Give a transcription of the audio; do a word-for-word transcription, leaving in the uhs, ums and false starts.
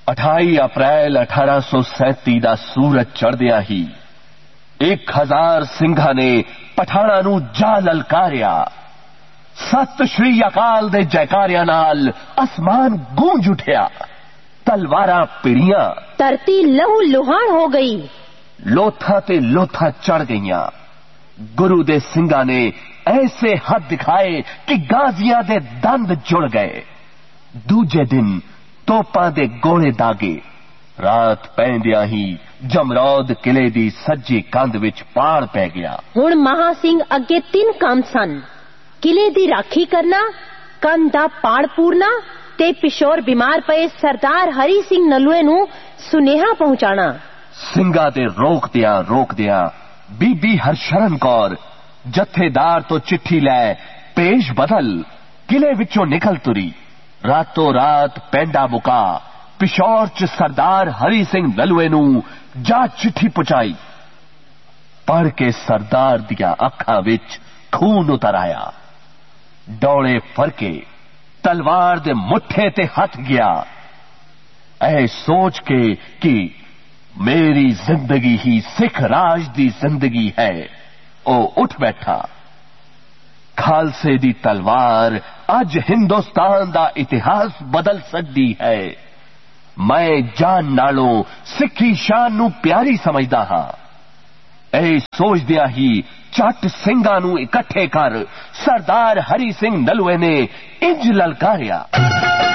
अठाई अप्रैल अठारह सौ सैंती का सूरज चढ़दिया ही एक हजार सिंघा ने पठाणा नू जा ललकारिया। सत श्री अकाल दे जयकारिया नाल आसमान गूंज उठिया। तलवारा पिड़ियां, धरती लहू लुहान हो गई। लोथा ते लोथा चढ़ गईयां। गुरु दे सिंघा ने ऐसे हथ दिखाए कि गाजियां दे दंद जुड़ गए। दूजे दिन तोपां दे गोले दागे। रात पैंदिया ही जमरौद किले दी सज्जी कंध विच पाड़ पै गया। हुण महा सिंह अगे तीन काम सन, किले दी राखी करना, कंध दा पाड़ पूरना ते पिछोर बीमार पए सरदार हरी सिंह नलुए नू सुनेहा पहुंचाना। सिंघा दे रोकदिया रोकदिया बीबी हरशरण कौर जथेदार तो चिट्ठी लै पेश बदल किले विचों निकल तुरी। रातों रात पेंडा मुका पिशौर च सरदार हरी सिंह नलुए नू जा चिट्ठी पुचाई। पढ़ के सरदार दिया अखां विच खून उतर आया। डौले फरके तलवार दे मुठे ते हथ गया। ऐ सोच के कि मेरी जिंदगी ही सिख राज दी जिंदगी है, ओ उठ बैठा। खालसे दी तलवार अज हिंदुस्तान दा इतिहास बदल सकती है। मैं जान नालों सिखी शान नू प्यारी समझदा हां। ऐ सोचदिया ही चट सिंघां नू इकट्ठे कर सरदार हरी सिंह नलुए ने इंज ललकारिया।